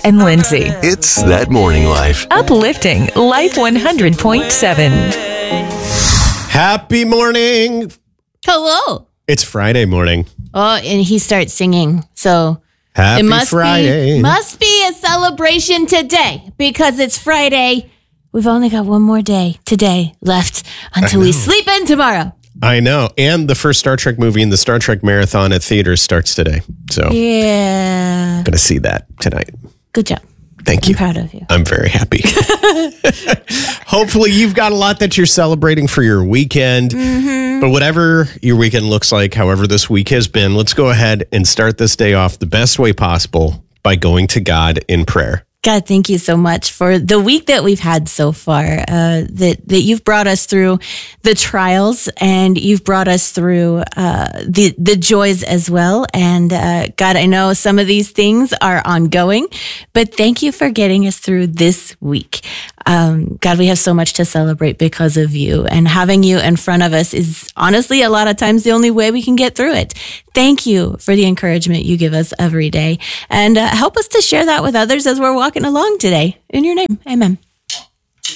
and Lindsay. It's That Morning Life. Uplifting Life 100.7. Happy morning. Hello. It's Friday morning. Oh, and he starts singing. So Happy it must Friday. be a celebration today because it's Friday. We've only got one more day today left until we sleep in tomorrow. I know. And the first Star Trek movie in the Star Trek Marathon at theaters starts today. So Yeah. going to see that tonight. Good job. Thank you. I'm proud of you. I'm very happy. Hopefully you've got a lot that you're celebrating for your weekend. Mm-hmm. But whatever your weekend looks like, however this week has been, let's go ahead and start this day off the best way possible by going to God in prayer. God, thank you so much for the week that we've had so far, that you've brought us through the trials and you've brought us through the joys as well. And God, I know some of these things are ongoing, but thank you for getting us through this week. God, we have so much to celebrate because of you, and having you in front of us is honestly a lot of times the only way we can get through it. Thank you for the encouragement you give us every day, and help us to share that with others as we're walking along today. In your name, amen.